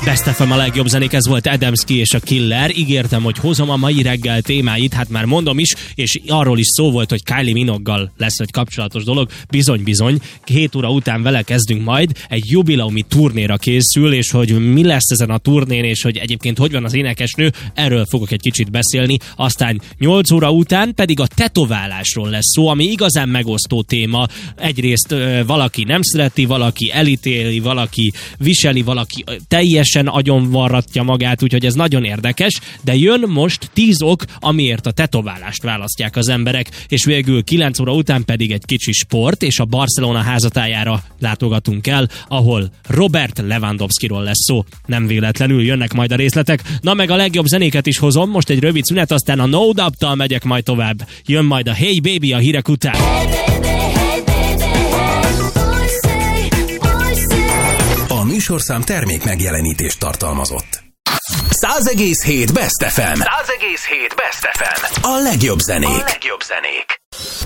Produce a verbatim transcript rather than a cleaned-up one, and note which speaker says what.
Speaker 1: Best ef em a legjobb zenék, ez volt Adamski és a Killer. Ígértem, hogy hozom a mai reggel témáit, hát már mondom is, és arról is szó volt, hogy Kylie Minogue-gal lesz egy kapcsolatos dolog. Bizony-bizony, hét óra után vele kezdünk majd, egy jubileumi turnéra készül, és hogy mi lesz ezen a turnén, és hogy egyébként hogy van az énekesnő, erről fogok egy kicsit beszélni. Aztán nyolc óra után pedig a tetoválásról lesz szó, ami igazán megosztó téma. Egyrészt ö, valaki nem szereti, valaki elítéli, valaki viseli, valaki teljesen agyonvarratja magát, úgyhogy ez nagyon érdekes, de jön most tíz ok, amiért a tetoválást választják az emberek, és végül kilenc óra után pedig egy kicsi sport, és a Barcelona házatájára látogatunk el, ahol Robert Lewandowskiról lesz szó. Nem véletlenül jönnek majd a részletek. Na meg a legjobb zenéket is hozom, most egy rövid szünet, aztán a No Doubt-tal megyek majd tovább. Jön majd a Hey Baby a hírek után.
Speaker 2: A műsorszám termék megjelenítést tartalmazott. száz egész hét Best ef em. száz egész hét Best ef em. A legjobb zenék. A legjobb zenék.